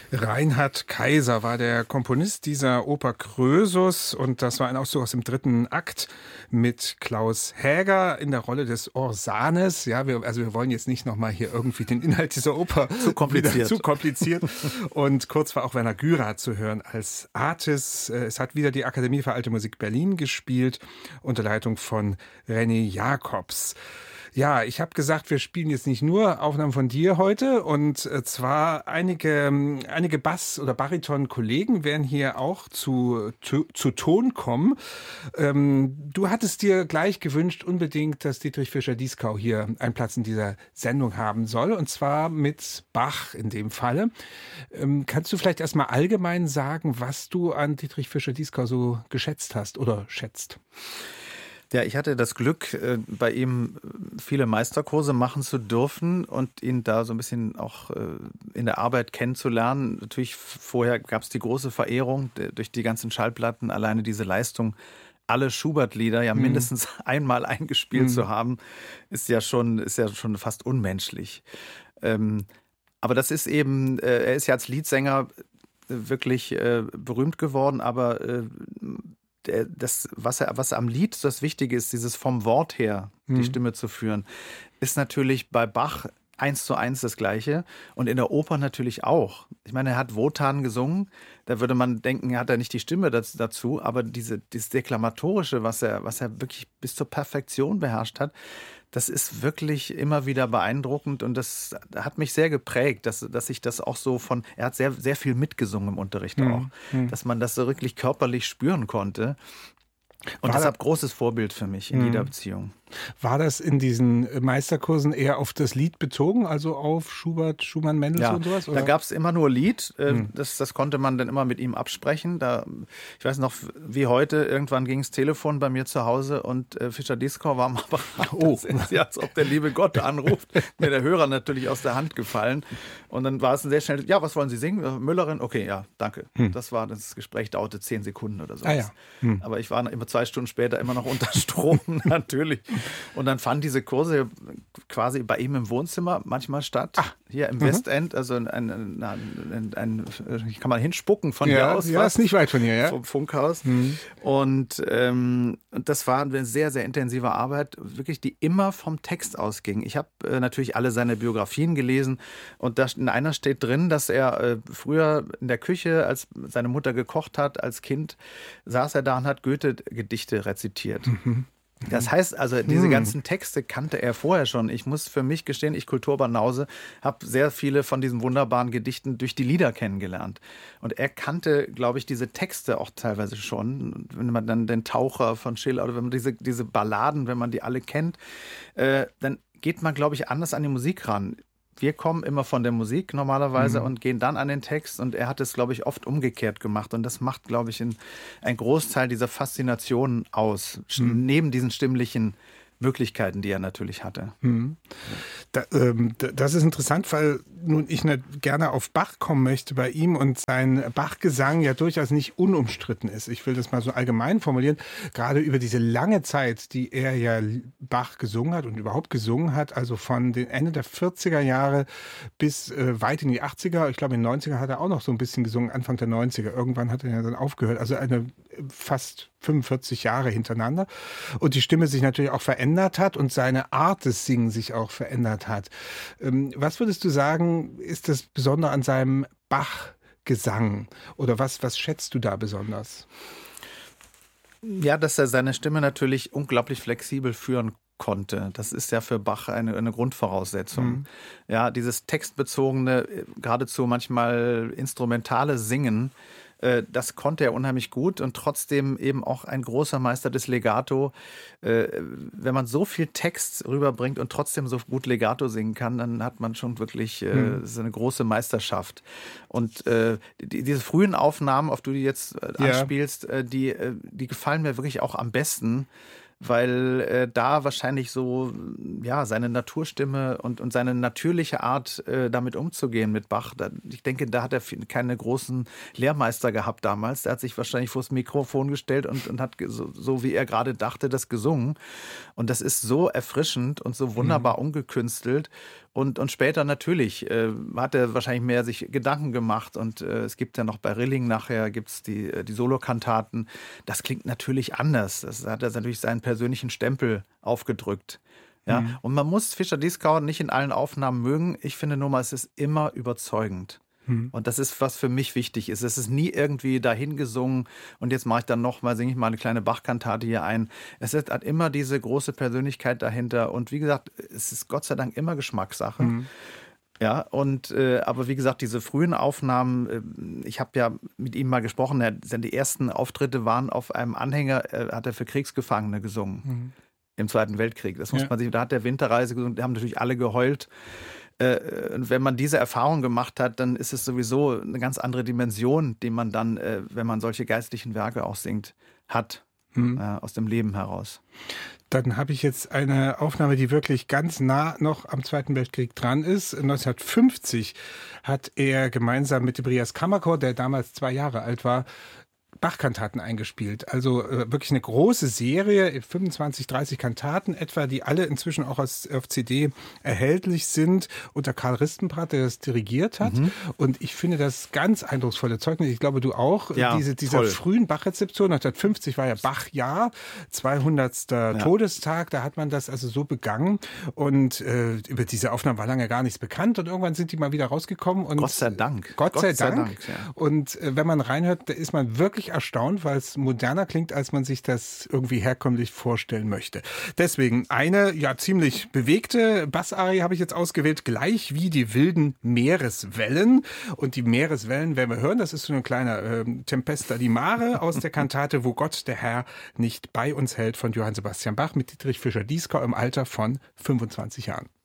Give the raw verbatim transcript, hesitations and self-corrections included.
Reinhard Kaiser war der Komponist dieser Oper Krösus und das war ein Auszug aus dem dritten Akt mit Klaus Häger in der Rolle des Orsanes. Ja, wir, also wir wollen jetzt nicht nochmal hier irgendwie den Inhalt dieser Oper zu kompliziert. zu kompliziert. Und kurz war auch Werner Gürer zu hören als Artis. Es hat wieder die Akademie für Alte Musik Berlin gespielt unter Leitung von René Jacobs. Ja, ich habe gesagt, wir spielen jetzt nicht nur Aufnahmen von dir heute und zwar einige, einige Bass- oder Bariton-Kollegen werden hier auch zu, zu, zu Ton kommen. Ähm, du hattest dir gleich gewünscht unbedingt, dass Dietrich Fischer-Dieskau hier einen Platz in dieser Sendung haben soll und zwar mit Bach in dem Falle. Ähm, kannst du vielleicht erstmal allgemein sagen, was du an Dietrich Fischer-Dieskau so geschätzt hast oder schätzt? Ja, ich hatte das Glück, bei ihm viele Meisterkurse machen zu dürfen und ihn da so ein bisschen auch in der Arbeit kennenzulernen. Natürlich vorher gab es die große Verehrung durch die ganzen Schallplatten, alleine diese Leistung, alle Schubert-Lieder ja mindestens mhm. einmal eingespielt mhm. zu haben, ist ja schon, ist ja schon fast unmenschlich. Aber das ist eben, er ist ja als Liedsänger wirklich berühmt geworden, aber das, was, er, was am Lied das Wichtige ist, dieses vom Wort her die mhm. Stimme zu führen, ist natürlich bei Bach eins zu eins das Gleiche und in der Oper natürlich auch. Ich meine, er hat Wotan gesungen, da würde man denken, er hat ja nicht die Stimme dazu, aber diese, dieses Deklamatorische, was er, was er wirklich bis zur Perfektion beherrscht hat, das ist wirklich immer wieder beeindruckend und das hat mich sehr geprägt, dass, dass ich das auch so von, er hat sehr, sehr viel mitgesungen im Unterricht mhm. auch, dass man das so wirklich körperlich spüren konnte. Und war deshalb das, großes Vorbild für mich in mh. jeder Beziehung. War das in diesen Meisterkursen eher auf das Lied bezogen, also auf Schubert, Schumann, Mendelssohn ja, und sowas? Oder? Da gab es immer nur Lied, hm. das, das konnte man dann immer mit ihm absprechen. Da, ich weiß noch, wie heute, irgendwann ging das Telefon bei mir zu Hause und äh, Fischer-Dieskau war am Apparat. Oh. Das ist ja, als ob der liebe Gott anruft. Mir der Hörer natürlich aus der Hand gefallen. Und dann war es ein sehr schnell, ja, was wollen Sie singen? Müllerin? Okay, ja, danke. Hm. Das war, das Gespräch dauerte zehn Sekunden oder so. Ah, ja. hm. Aber ich war immer zwei Stunden später immer noch unter Strom, natürlich. Und dann fanden diese Kurse quasi bei ihm im Wohnzimmer manchmal statt. Ach. Hier im mhm. Westend, also ein, ein, ein, ein, ein, kann man hinspucken von ja, hier aus. Ja, ist nicht weit von hier, ja. Vom Funkhaus. Mhm. Und ähm, das war eine sehr, sehr intensive Arbeit, wirklich, die immer vom Text ausging. Ich habe äh, natürlich alle seine Biografien gelesen und da in einer steht drin, dass er äh, früher in der Küche, als seine Mutter gekocht hat, als Kind, saß er da und hat Goethe-Gedichte rezitiert. Mhm. Das heißt also, diese hm. ganzen Texte kannte er vorher schon. Ich muss für mich gestehen, ich Kulturbanause, habe sehr viele von diesen wunderbaren Gedichten durch die Lieder kennengelernt. Und er kannte, glaube ich, diese Texte auch teilweise schon. Wenn man dann den Taucher von Schiller oder wenn man diese, diese Balladen, wenn man die alle kennt, äh, dann geht man, glaube ich, anders an die Musik ran. Wir kommen immer von der Musik normalerweise mhm. und gehen dann an den Text und er hat es, glaube ich, oft umgekehrt gemacht und das macht, glaube ich, einen Großteil dieser Faszination aus, mhm. neben diesen stimmlichen Möglichkeiten, die er natürlich hatte. Mhm. Da, ähm, das ist interessant, weil nun ich nicht gerne auf Bach kommen möchte bei ihm und sein Bach-Gesang ja durchaus nicht unumstritten ist. Ich will das mal so allgemein formulieren. Gerade über diese lange Zeit, die er ja Bach gesungen hat und überhaupt gesungen hat, also von den Ende der vierziger Jahre bis äh, weit in die achtziger, ich glaube in den neunziger hat er auch noch so ein bisschen gesungen, Anfang der neunziger. Irgendwann hat er ja dann aufgehört. Also eine fast fünfundvierzig Jahre hintereinander und die Stimme sich natürlich auch verändert hat und seine Art des Singen sich auch verändert hat. Was würdest du sagen, ist das Besondere an seinem Bach-Gesang oder was, was schätzt du da besonders? Ja, dass er seine Stimme natürlich unglaublich flexibel führen konnte. Das ist ja für Bach eine, eine Grundvoraussetzung. Mhm. Ja, dieses textbezogene, geradezu manchmal instrumentale Singen, das konnte er unheimlich gut und trotzdem eben auch ein großer Meister des Legato. Wenn man so viel Text rüberbringt und trotzdem so gut Legato singen kann, dann hat man schon wirklich hm. so eine große Meisterschaft. Und diese frühen Aufnahmen, auf die du jetzt anspielst, ja. die, die gefallen mir wirklich auch am besten, weil äh, da wahrscheinlich so ja seine Naturstimme und, und seine natürliche Art, äh, damit umzugehen mit Bach, da, ich denke, da hat er keine großen Lehrmeister gehabt damals. Der hat sich wahrscheinlich vors Mikrofon gestellt und, und hat so, so, wie er gerade dachte, das gesungen. Und das ist so erfrischend und so wunderbar mhm. ungekünstelt. Und, und später natürlich äh, hat er wahrscheinlich mehr sich Gedanken gemacht. Und äh, es gibt ja noch bei Rilling nachher gibt's die, die Solokantaten. Das klingt natürlich anders. Das hat er natürlich seinen persönlichen Stempel aufgedrückt. Ja? Mhm. Und man muss Fischer-Dieskau nicht in allen Aufnahmen mögen. Ich finde nur mal, es ist immer überzeugend. Und das ist, was für mich wichtig ist. Es ist nie irgendwie dahin gesungen und jetzt mache ich dann noch mal, singe ich mal eine kleine Bach-Kantate hier ein. Es hat immer diese große Persönlichkeit dahinter und wie gesagt, es ist Gott sei Dank immer Geschmackssache. Mhm. Ja, und äh, aber wie gesagt, diese frühen Aufnahmen, äh, ich habe ja mit ihm mal gesprochen, er, die ersten Auftritte waren auf einem Anhänger, äh, hat er für Kriegsgefangene gesungen. Mhm. Im Zweiten Weltkrieg. Das muss ja. man sich, da hat der Winterreise gesungen, da haben natürlich alle geheult. Und wenn man diese Erfahrung gemacht hat, dann ist es sowieso eine ganz andere Dimension, die man dann, wenn man solche geistlichen Werke auch singt, hat, mhm. aus dem Leben heraus. Dann habe ich jetzt eine Aufnahme, die wirklich ganz nah noch am Zweiten Weltkrieg dran ist. neunzehnhundertfünfzig hat er gemeinsam mit dem Rias Kammerchor, der damals zwei Jahre alt war, Bach-Kantaten eingespielt. Also äh, wirklich eine große Serie, fünfundzwanzig, dreißig Kantaten etwa, die alle inzwischen auch als, auf C D erhältlich sind, unter Karl Ristenbrat, der das dirigiert hat. Mhm. Und ich finde das ganz eindrucksvolle Zeugnis. Ich glaube, du auch. Ja, Diese, dieser voll. frühen Bach-Rezeption, neunzehnhundertfünfzig war ja Bach-Jahr, zweihundertster Ja. Todestag, da hat man das also so begangen. Und äh, über diese Aufnahmen war lange gar nichts bekannt. Und irgendwann sind die mal wieder rausgekommen. Und Gott sei Dank. Gott sei Gott sei Dank. Dank ja. Und äh, wenn man reinhört, da ist man wirklich erstaunt, weil es moderner klingt, als man sich das irgendwie herkömmlich vorstellen möchte. Deswegen eine ja ziemlich bewegte Bassarie habe ich jetzt ausgewählt, gleich wie die wilden Meereswellen. Und die Meereswellen werden wir hören, das ist so ein kleiner äh, Tempesta di Mare aus der Kantate Wo Gott der Herr nicht bei uns hält von Johann Sebastian Bach mit Dietrich Fischer-Dieskau im Alter von fünfundzwanzig Jahren.